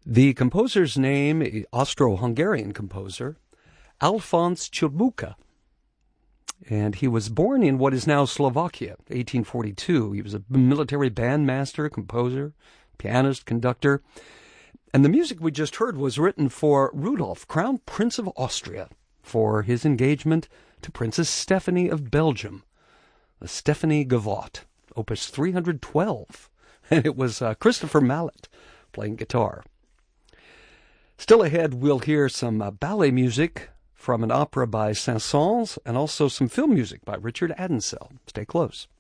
The composer's name, Austro-Hungarian composer, Alphonse Chilbuka. And he was born in what is now Slovakia, 1842. He was a military bandmaster, composer, pianist, conductor. And the music we just heard was written for Rudolf, Crown Prince of Austria, for his engagement to Princess Stephanie of Belgium, the Stephanie Gavotte, Opus 312. And it was Christopher Mallet playing guitar. Still ahead, we'll hear some ballet music from an opera by Saint-Saëns and also some film music by Richard Addinsell. Stay close.